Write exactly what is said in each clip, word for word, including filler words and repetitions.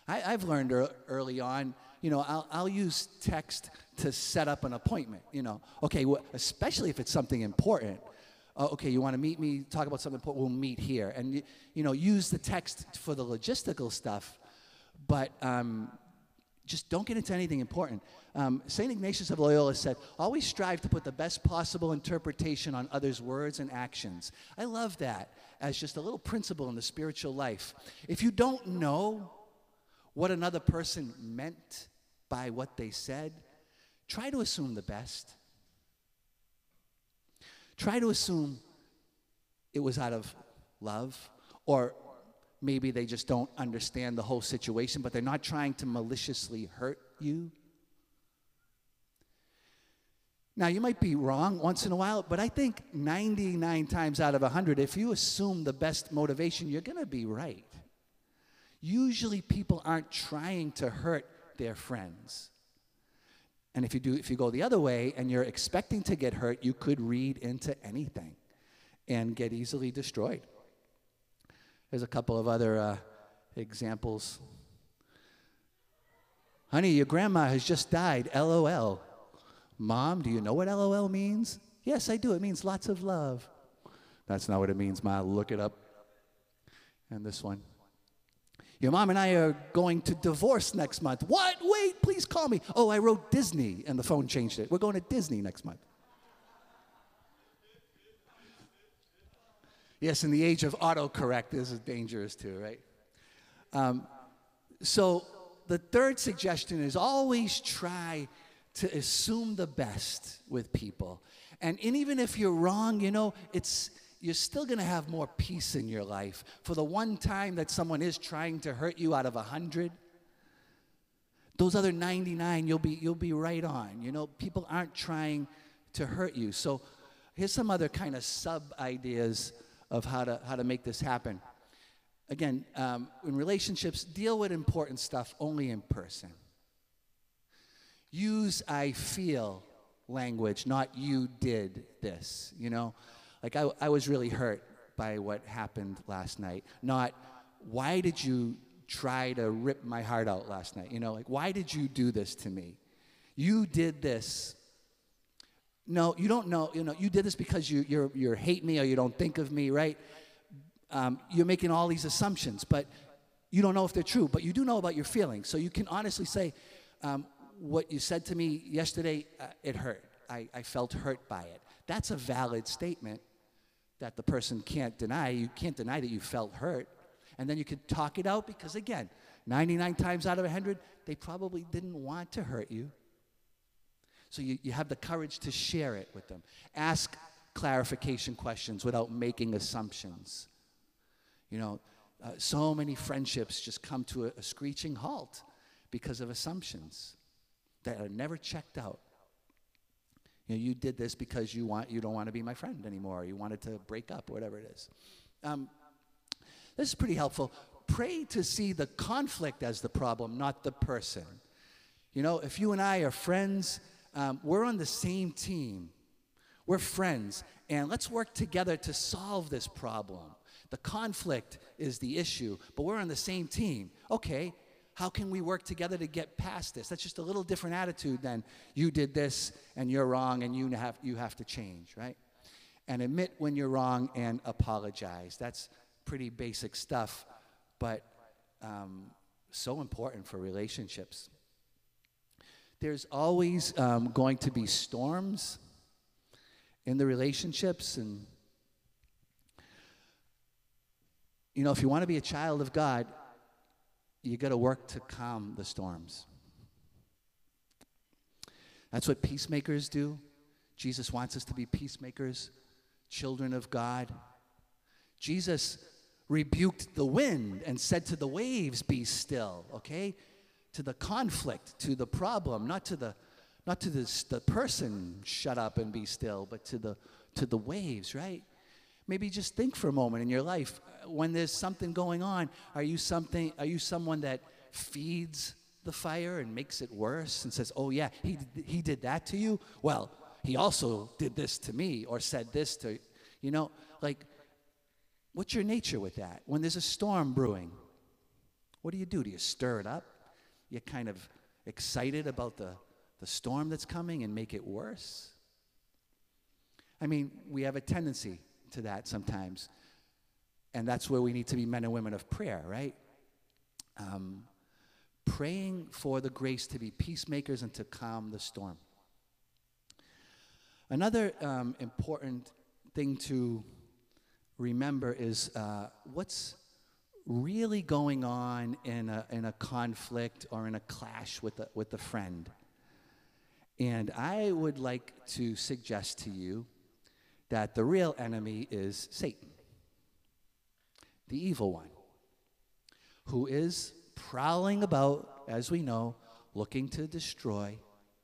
I, I've learned ear- early on, you know, I'll, I'll use text to set up an appointment, you know. Okay, well, especially if it's something important. Uh, okay, you want to meet me, talk about something important, we'll meet here. And, you, you know, use the text for the logistical stuff, but um, just don't get into anything important. Um, Saint Ignatius of Loyola said, always strive to put the best possible interpretation on others' words and actions. I love that as just a little principle in the spiritual life. If you don't know what another person meant by what they said, try to assume the best. Try to assume it was out of love, or maybe they just don't understand the whole situation, but they're not trying to maliciously hurt you. Now, you might be wrong once in a while, but I think ninety-nine times out of one hundred, if you assume the best motivation, you're going to be right. Usually people aren't trying to hurt their friends. And if you do, if you go the other way and you're expecting to get hurt, you could read into anything and get easily destroyed. There's a couple of other uh, examples. Honey, your grandma has just died, L O L. Mom, do you know what L O L means? Yes, I do. It means lots of love. That's not what it means, Ma. Look it up. And this one. Your mom and I are going to divorce next month. What? Wait, please call me. Oh, I wrote Disney, and the phone changed it. We're going to Disney next month. Yes, in the age of autocorrect, this is dangerous too, right? Um, so the third suggestion is always try to assume the best with people. And, and even if you're wrong, you know, it's you're still going to have more peace in your life. For the one time that someone is trying to hurt you out of a hundred, those other ninety-nine, you'll be you'll be right on. You know, people aren't trying to hurt you. So here's some other kind of sub-ideas of how to how to make this happen. Again, um, in relationships, deal with important stuff only in person. Use I feel language, not you did this, you know. Like I, I was really hurt by what happened last night. Not, why did you try to rip my heart out last night? You know, like, why did you do this to me? You did this. No, you don't know. You know, you did this because you you're, you hate me or you don't think of me, right? Um, you're making all these assumptions, but you don't know if they're true. But you do know about your feelings, so you can honestly say, um, what you said to me yesterday, uh, it hurt. I, I felt hurt by it. That's a valid statement that the person can't deny. You can't deny that you felt hurt. And then you could talk it out because, again, ninety-nine times out of one hundred, they probably didn't want to hurt you. So you, you have the courage to share it with them. Ask clarification questions without making assumptions. You know, uh, so many friendships just come to a, a screeching halt because of assumptions that are never checked out. You know, you did this because you want you don't want to be my friend anymore. Or you wanted to break up, or whatever it is. Um, this is pretty helpful. Pray to see the conflict as the problem, not the person. You know, if you and I are friends, um, we're on the same team. We're friends, and let's work together to solve this problem. The conflict is the issue, but we're on the same team. Okay. How can we work together to get past this? That's just a little different attitude than you did this and you're wrong and you have you have to change, right? And admit when you're wrong and apologize. That's pretty basic stuff, but um, so important for relationships. There's always um, going to be storms in the relationships, and you know, if you want to be a child of God, you got to work to calm the storms. That's what peacemakers do. Jesus wants us to be peacemakers, children of God. Jesus rebuked the wind and said to the waves, be still, okay? To the conflict, to the problem, not to the not to this, the person, shut up and be still, but to the to the waves, right? Maybe just think for a moment in your life, when there's something going on, are you something? Are you someone that feeds the fire and makes it worse and says, oh yeah, he, he did that to you? Well, he also did this to me or said this to, you know, like, what's your nature with that? When there's a storm brewing, What do you do? Do you stir it up? You're kind of excited about the, the storm that's coming and make it worse? I mean, we have a tendency to that sometimes. And that's where we need to be men and women of prayer, right? Um, praying for the grace to be peacemakers and to calm the storm. Another um, important thing to remember is uh, what's really going on in a, in a conflict or in a clash with a, with a friend. And I would like to suggest to you that the real enemy is Satan, the evil one, who is prowling about, as we know, looking to destroy.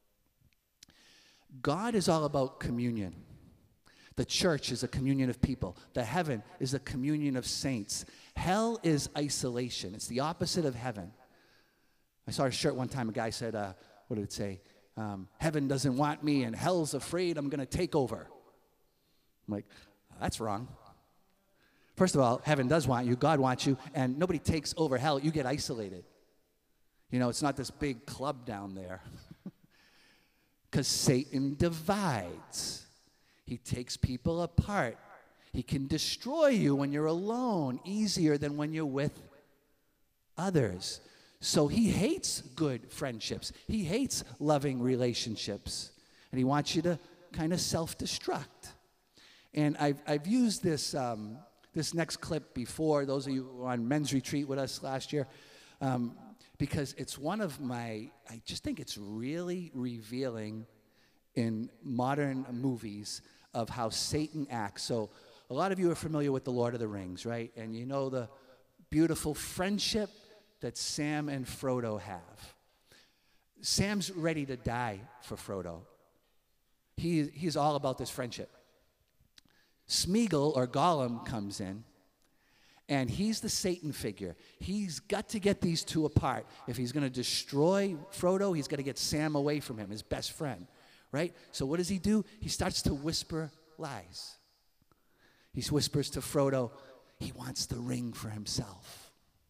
God is all about communion. The church is a communion of people. The heaven is a communion of saints. Hell is isolation. It's the opposite of heaven. I saw a shirt one time. A guy said, uh, what did it say? Um, heaven doesn't want me and hell's afraid I'm going to take over. I'm like, that's wrong. First of all, heaven does want you. God wants you. And nobody takes over hell. You get isolated. You know, it's not this big club down there. Because Satan divides. He takes people apart. He can destroy you when you're alone easier than when you're with others. So he hates good friendships. He hates loving relationships. And he wants you to kind of self-destruct. And I've, I've used this, um, this next clip before, those of you who were on men's retreat with us last year, um, because it's one of my, I just think it's really revealing in modern movies of how Satan acts. So a lot of you are familiar with The Lord of the Rings, right? And you know the beautiful friendship that Sam and Frodo have. Sam's ready to die for Frodo. He, he's all about this friendship. Smeagol, or Gollum, comes in, and he's the Satan figure. He's got to get these two apart. If he's going to destroy Frodo, he's got to get Sam away from him, his best friend, right? So what does he do? He starts to whisper lies. He whispers to Frodo, he wants the ring for himself.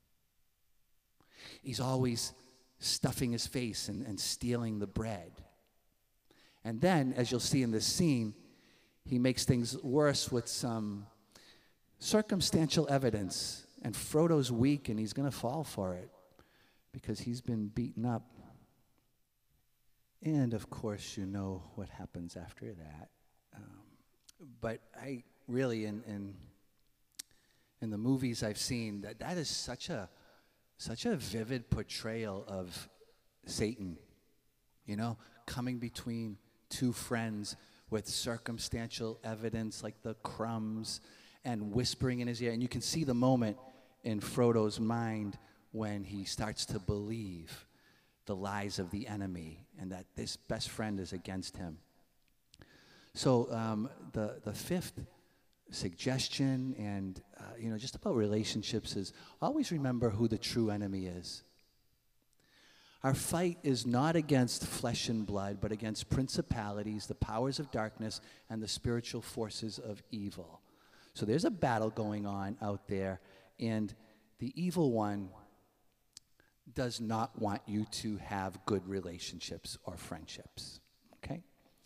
He's always stuffing his face and, and stealing the bread. And then, as you'll see in this scene, he makes things worse with some circumstantial evidence. And Frodo's weak, and he's going to fall for it because he's been beaten up. And, of course, you know what happens after that. Um, but I really, in, in, in the movies I've seen, that, that is such a, such a vivid portrayal of Satan, you know, coming between two friends with circumstantial evidence like the crumbs and whispering in his ear. And you can see the moment in Frodo's mind when he starts to believe the lies of the enemy and that this best friend is against him. So um, the, the fifth suggestion and, uh, you know, just about relationships is always remember who the true enemy is. Our fight is not against flesh and blood, but against principalities, the powers of darkness, and the spiritual forces of evil. So there's a battle going on out there, and the evil one does not want you to have good relationships or friendships, okay?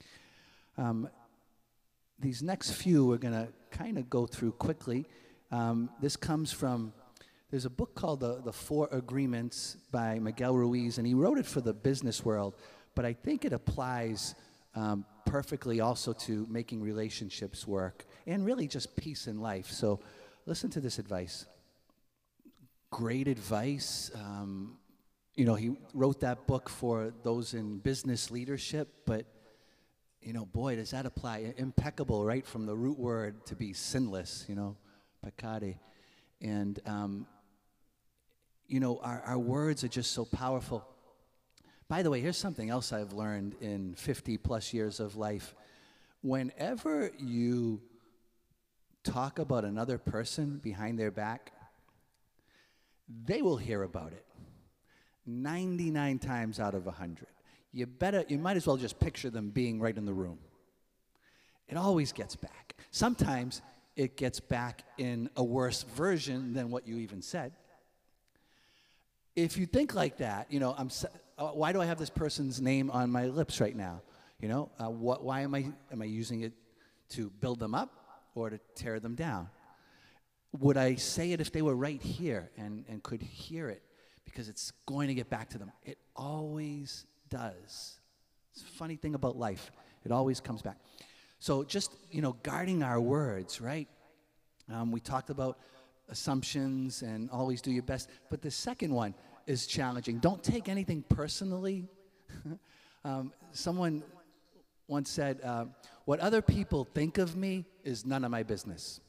Um, these next few we're going to kind of go through quickly. Um, this comes from... There's a book called the, the Four Agreements by Miguel Ruiz, and he wrote it for the business world, but I think it applies um, perfectly also to making relationships work and really just peace in life. So listen to this advice. Great advice. Um, you know, he wrote that book for those in business leadership, but, you know, boy, does that apply. Impeccable, right, from the root word to be sinless, you know, peccare. And, um, you know, our, our words are just so powerful. By the way, here's something else I've learned in fifty plus years of life. Whenever you talk about another person behind their back, they will hear about it ninety-nine times out of one hundred. You better, you might as well just picture them being right in the room. It always gets back. Sometimes it gets back in a worse version than what you even said. if you think like that, you know, I'm, s- uh, why do I have this person's name on my lips right now? You know, uh, what, why am I, am I using it to build them up or to tear them down? Would I say it if they were right here and, and could hear it? Because it's going to get back to them. It always does. It's a funny thing about life. It always comes back. So just, you know, guarding our words, right? Um, we talked about assumptions and always do your best. But the second one is challenging. Don't take anything personally. um, someone once said, uh, what other people think of me is none of my business.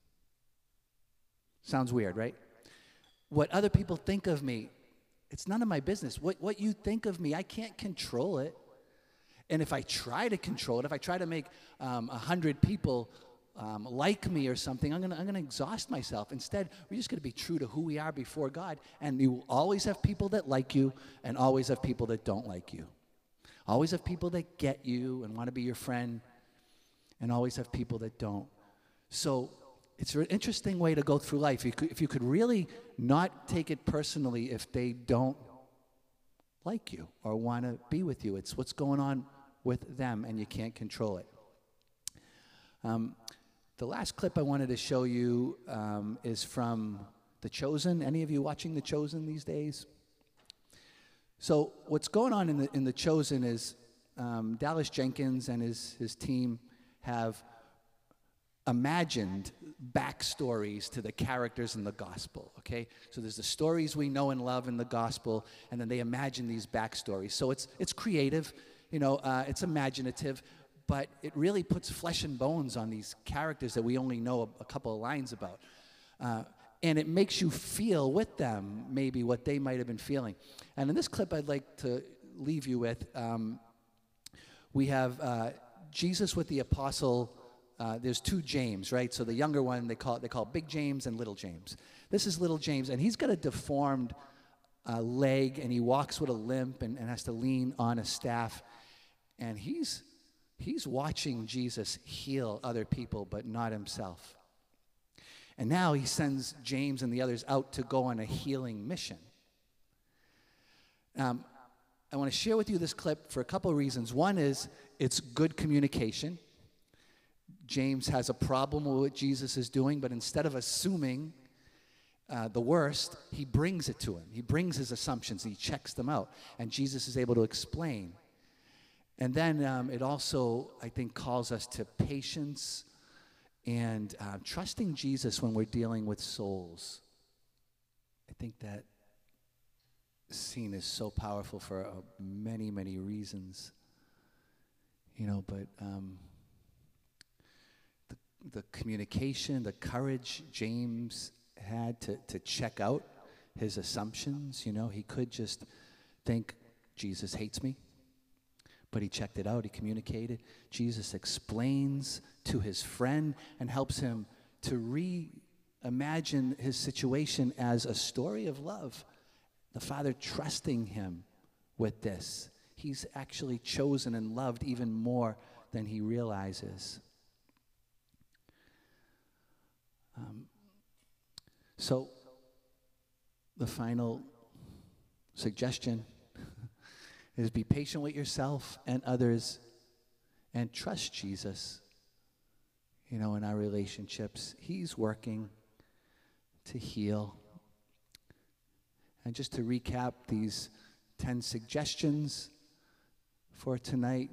Sounds weird, right? What other people think of me, it's none of my business. What, what you think of me, I can't control it. And if I try to control it, if I try to make um, a hundred people um, like me or something, I'm gonna, I'm gonna exhaust myself. Instead, we're just gonna be true to who we are before God. And you will always have people that like you and always have people that don't like you. Always have people that get you and wanna be your friend and always have people that don't. So it's an interesting way to go through life. You could, if you could really not take it personally if they don't like you or want to be with you. It's what's going on with them, and you can't control it. Um, the last clip I wanted to show you um, is from The Chosen. Any of you watching The Chosen these days? So what's going on in The, in the Chosen is um, Dallas Jenkins and his, his team have imagined backstories to the characters in the gospel, okay? So there's the stories we know and love in the gospel, and then they imagine these backstories. So it's it's creative, you know, uh, it's imaginative, but it really puts flesh and bones on these characters that we only know a, a couple of lines about. Uh, and it makes you feel with them maybe what they might have been feeling. And in this clip I'd like to leave you with, um, we have uh, Jesus with the apostle. Uh, there's two James, right? So the younger one, they call it, they call it Big James and Little James. This is Little James, and he's got a deformed uh, leg, and he walks with a limp and, and has to lean on a staff. And he's, he's watching Jesus heal other people, but not himself. And now he sends James and the others out to go on a healing mission. Um, I want to share with you this clip for a couple of reasons. One is it's good communication. James has a problem with what Jesus is doing, but instead of assuming uh, the worst, he brings it to him. He brings his assumptions, and he checks them out, and Jesus is able to explain. And then um, it also, I think, calls us to patience and uh, trusting Jesus when we're dealing with souls. I think that scene is so powerful for uh, many, many reasons, you know, but... Um, the communication, the courage James had to, to check out his assumptions. You know, he could just think, Jesus hates me. But he checked it out, he communicated. Jesus explains to his friend and helps him to reimagine his situation as a story of love. The Father trusting him with this. He's actually chosen and loved even more than he realizes. Um, so, the final suggestion is be patient with yourself and others and trust Jesus, you know, in our relationships. He's working to heal. And just to recap these ten suggestions for tonight.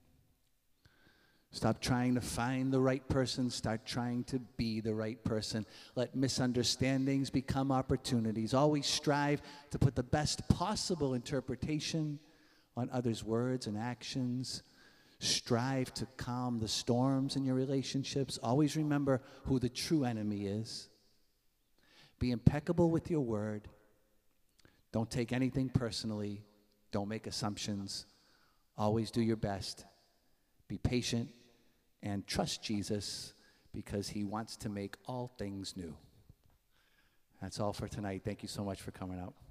Stop trying to find the right person. Start trying to be the right person. Let misunderstandings become opportunities. Always strive to put the best possible interpretation on others' words and actions. Strive to calm the storms in your relationships. Always remember who the true enemy is. Be impeccable with your word. Don't take anything personally. Don't make assumptions. Always do your best. Be patient. And trust Jesus because he wants to make all things new. That's all for tonight. Thank you so much for coming out.